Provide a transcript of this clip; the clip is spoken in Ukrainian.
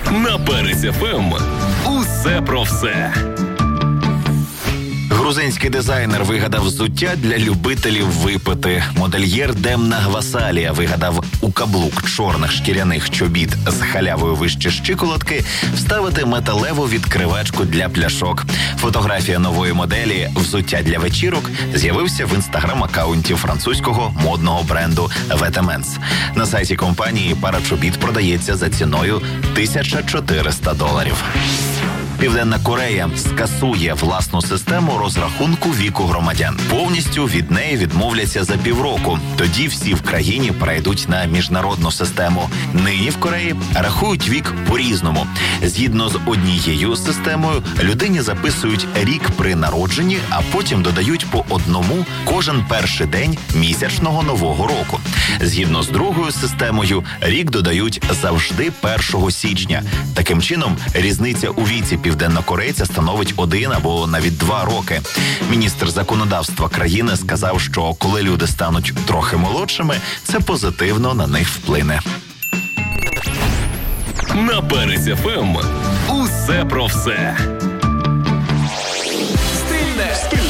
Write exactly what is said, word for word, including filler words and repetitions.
На Перець еф ем усе про все. Грузинський дизайнер вигадав взуття для любителів випити. Модельєр Демна Гвасалія вигадав у каблук чорних шкіряних чобіт з халявою вище щиколотки вставити металеву відкривачку для пляшок. Фотографія нової моделі «Взуття для вечірок» з'явився в інстаграм-акаунті французького модного бренду Vetements. На сайті компанії пара чобіт продається за ціною тисяча чотириста доларів. Південна Корея скасує власну систему розрахунку віку громадян. Повністю від неї відмовляться за півроку. Тоді всі в країні перейдуть на міжнародну систему. Нині в Кореї рахують вік по-різному. Згідно з однією системою, людині записують рік при народженні, а потім додають по одному кожен перший день місячного нового року. Згідно з другою системою, рік додають завжди першого січня. Таким чином, різниця у віці південнокорейця становить один або навіть два роки. Міністр законодавства країни сказав, що коли люди стануть трохи молодшими, це позитивно на них вплине. На Перець еф ем усе про все. Стильне, стильне.